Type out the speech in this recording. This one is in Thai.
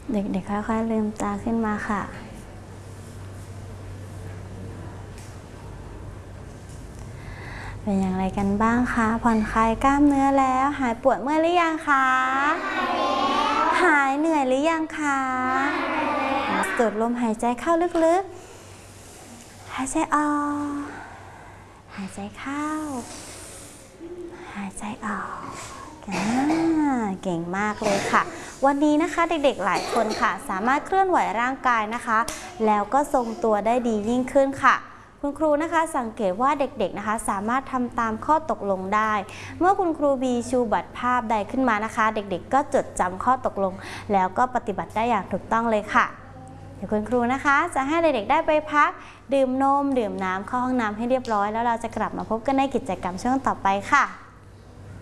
เด็กๆค่อยๆลืมตาขึ้นมาค่ะเป็นอย่างไรกันบ้างคะผ่อนคลายกล้ามเนื้อแล้วหายปวดเมื่อยหรือยังคะหายเหนื่อยหรือยังคะสูดลมหายใจเข้าลึกๆหายใจออกหายใจเข้าหายใจออกเก่งมากเลยค่ะวันนี้นะคะเด็กๆหลายคนค่ะสามารถเคลื่อนไหวร่างกายนะคะแล้วก็ทรงตัวได้ดียิ่งขึ้นค่ะคุณครูนะคะสังเกตว่าเด็กๆนะคะสามารถทำตามข้อตกลงได้เมื่อคุณครูบีชูบัตรภาพใดขึ้นมานะคะเด็กๆก็จดจำข้อตกลงแล้วก็ปฏิบัติได้อย่างถูกต้องเลยค่ะเดี๋ยวคุณครูนะคะจะให้เด็กๆได้ไปพักดื่มนมดื่มน้ำเข้าห้องน้ำให้เรียบร้อยแล้วเราจะกลับมาพบกันในกิจกรรมช่วงต่อไปค่ะ